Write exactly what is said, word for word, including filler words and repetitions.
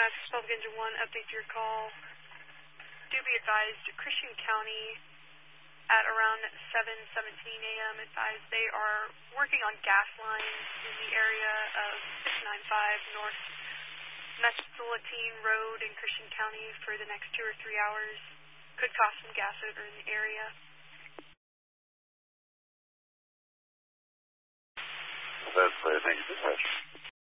Dispatch, Engine one, update to your call. Do be advised, Christian County at around seven seventeen a m advised they are working on gas lines in the area of six ninety-five North Metropolitan Road in Christian County for the next two or three hours. Could cause some gas odor in the area. That's clear. Thank you so much.